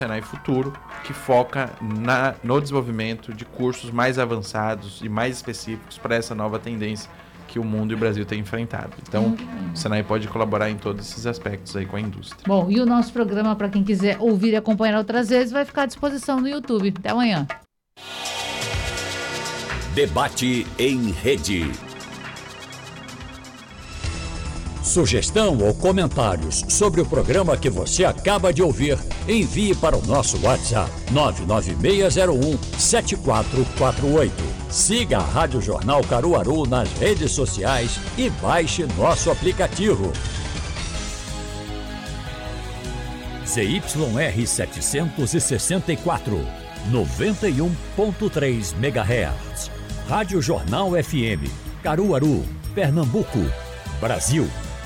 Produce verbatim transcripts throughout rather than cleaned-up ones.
Senai Futuro, que foca na, no desenvolvimento de cursos mais avançados e mais específicos para essa nova tendência que o mundo e o Brasil têm enfrentado. Então, uhum. o Senai pode colaborar em todos esses aspectos aí com a indústria. Bom, e o nosso programa, para quem quiser ouvir e acompanhar outras vezes, vai ficar à disposição no YouTube. Até amanhã. Debate em rede. Sugestão ou comentários sobre o programa que você acaba de ouvir, envie para o nosso WhatsApp nove nove seis zero um sete quatro quatro oito. Siga a Rádio Jornal Caruaru nas redes sociais e baixe nosso aplicativo. Z Y R setecentos e sessenta e quatro, noventa e um ponto três megahertz. Rádio Jornal F M, Caruaru, Pernambuco, Brasil.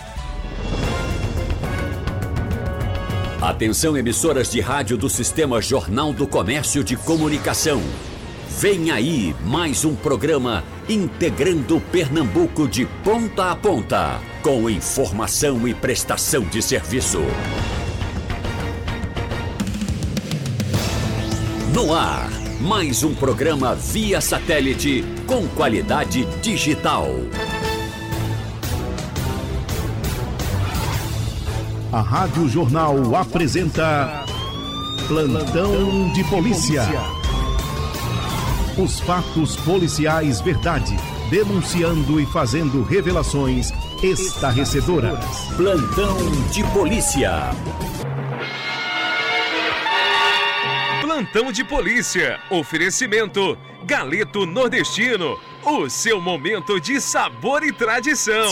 Atenção, emissoras de rádio do Sistema Jornal do Comércio de Comunicação. Vem aí mais um programa integrando Pernambuco de ponta a ponta, com informação e prestação de serviço. No ar, mais um programa via satélite com qualidade digital. A Rádio Jornal apresenta Plantão de Polícia. Os fatos policiais verdade, denunciando e fazendo revelações estarrecedoras. Plantão de Polícia. Plantão de Polícia. Oferecimento Galeto Nordestino. O seu momento de sabor e tradição.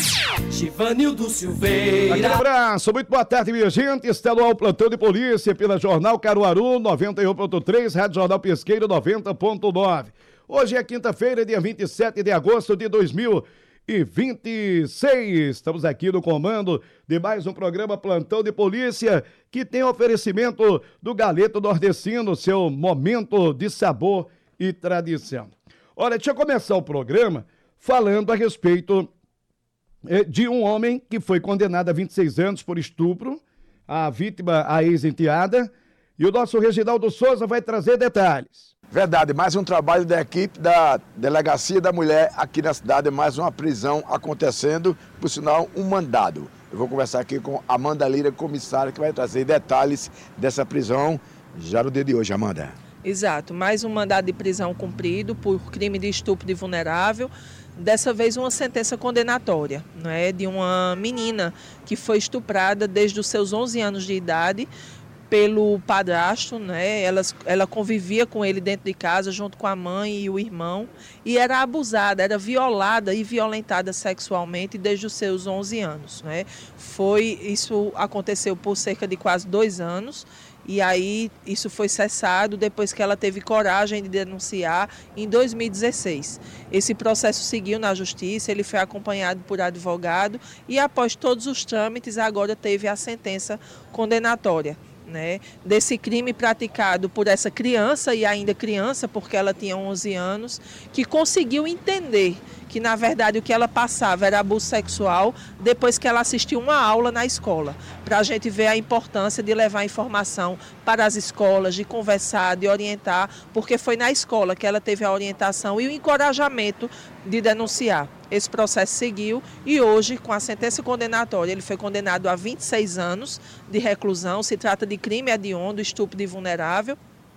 Givanildo Silveira. Aquele abraço, muito boa tarde, minha gente. Está no ar o Plantão de Polícia pela Jornal Caruaru noventa e um ponto três, Rádio Jornal Pesqueiro noventa ponto nove. Hoje é quinta-feira, dia vinte e sete de agosto de dois mil e vinte e seis. Estamos aqui no comando de mais um programa Plantão de Polícia, que tem oferecimento do Galeto Nordestino, seu momento de sabor e tradição. Olha, deixa eu começar o programa falando a respeito eh, de um homem que foi condenado a vinte e seis anos por estupro, a vítima, a ex-enteada, e o nosso Reginaldo Souza vai trazer detalhes. Verdade, mais um trabalho da equipe da Delegacia da Mulher aqui na cidade, mais uma prisão acontecendo, por sinal, um mandado. Eu vou conversar aqui com Amanda Lira, comissária, que vai trazer detalhes dessa prisão já no dia de hoje, Amanda. Exato, mais um mandado de prisão cumprido por crime de estupro de vulnerável, dessa vez uma sentença condenatória, né, de uma menina que foi estuprada desde os seus onze anos de idade pelo padrasto, né, ela, ela convivia com ele dentro de casa junto com a mãe e o irmão e era abusada, era violada e violentada sexualmente desde os seus onze anos. Né. Foi, isso aconteceu por cerca de quase dois anos. E aí isso foi cessado depois que ela teve coragem de denunciar em dois mil e dezesseis. Esse processo seguiu na justiça, ele foi acompanhado por advogado e após todos os trâmites agora teve a sentença condenatória. Né, desse crime praticado por essa criança, e ainda criança porque ela tinha onze anos, que conseguiu entender que na verdade o que ela passava era abuso sexual depois que ela assistiu uma aula na escola, para a gente ver a importância de levar informação para as escolas, de conversar, de orientar, porque foi na escola que ela teve a orientação e o encorajamento de denunciar. Esse processo seguiu e hoje, com a sentença condenatória, ele foi condenado a vinte e seis anos de reclusão. Se trata de crime hediondo, estupro de vulnerável.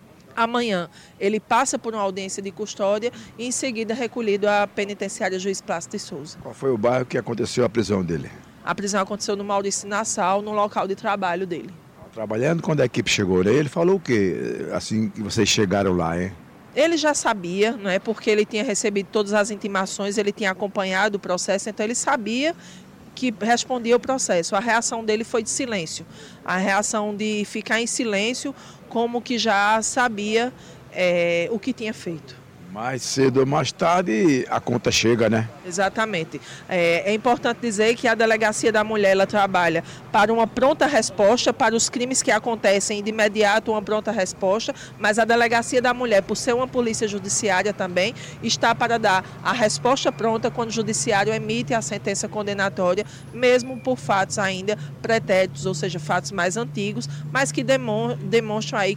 Amanhã ele passa por uma audiência de custódia e em seguida recolhido à penitenciária Juiz Plácido de Souza. Qual foi o bairro que aconteceu a prisão dele? A prisão aconteceu no Maurício Nassau, no local de trabalho dele. Trabalhando, quando a equipe chegou, ele falou o quê? Assim que vocês chegaram lá, hein? Ele já sabia, não é, porque ele tinha recebido todas as intimações, ele tinha acompanhado o processo, então ele sabia que respondia o processo. A reação dele foi de silêncio, a reação de ficar em silêncio, como que já sabia é, o que tinha feito. Mais cedo ou mais tarde a conta chega, né? Exatamente. É, é importante dizer que a Delegacia da Mulher ela trabalha para uma pronta resposta, para os crimes que acontecem de imediato, uma pronta resposta, mas a Delegacia da Mulher, por ser uma polícia judiciária também, está para dar a resposta pronta quando o judiciário emite a sentença condenatória, mesmo por fatos ainda pretéritos, ou seja, fatos mais antigos, mas que demonstram aí